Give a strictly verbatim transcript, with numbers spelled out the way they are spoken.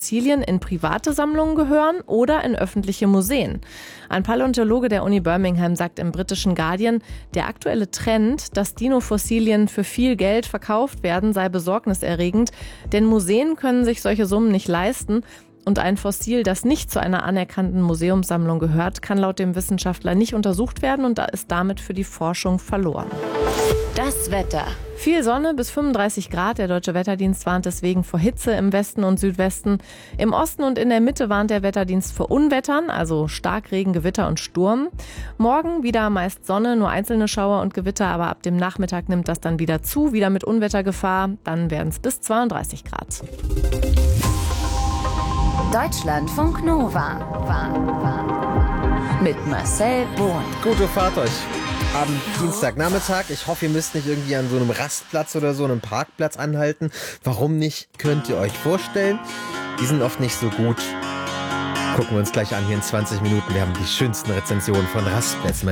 Fossilien in private Sammlungen gehören oder in öffentliche Museen. Ein Paläontologe der Uni Birmingham sagt im britischen Guardian, der aktuelle Trend, dass Dino-Fossilien für viel Geld verkauft werden, sei besorgniserregend, denn Museen können sich solche Summen nicht leisten. Und ein Fossil, das nicht zu einer anerkannten Museumssammlung gehört, kann laut dem Wissenschaftler nicht untersucht werden und ist damit für die Forschung verloren. Das Wetter. Viel Sonne bis fünfunddreißig Grad. Der Deutsche Wetterdienst warnt deswegen vor Hitze im Westen und Südwesten. Im Osten und in der Mitte warnt der Wetterdienst vor Unwettern, also Starkregen, Gewitter und Sturm. Morgen wieder meist Sonne, nur einzelne Schauer und Gewitter, aber ab dem Nachmittag nimmt das dann wieder zu, wieder mit Unwettergefahr. Dann werden es bis zweiunddreißig Grad. Deutschlandfunk Nova. Mit Marcel Bohn. Gute Fahrt euch am Dienstagnachmittag. Ich hoffe, ihr müsst nicht irgendwie an so einem Rastplatz oder so einem Parkplatz anhalten. Warum nicht, könnt ihr euch vorstellen. Die sind oft nicht so gut. Gucken wir uns gleich an hier in zwanzig Minuten. Wir haben die schönsten Rezensionen von Rastplätzen.